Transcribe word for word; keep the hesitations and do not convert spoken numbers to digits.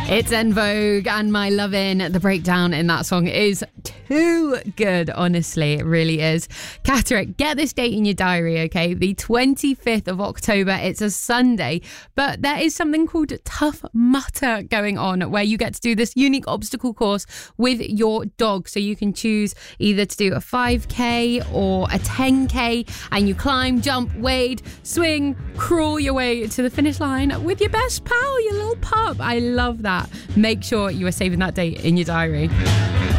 It's En Vogue and My Lovin'. The breakdown in that song is too good, honestly. It really is. Catterick, get this date in your diary, okay? The twenty-fifth of October. It's a Sunday, but there is something called Tough Mudder going on where you get to do this unique obstacle course with your dog. So you can choose either to do a five K or a ten K, and you climb, jump, wade, swing, crawl your way to the finish line with your best pal, your little pup. I love that. Make sure you are saving that date in your diary.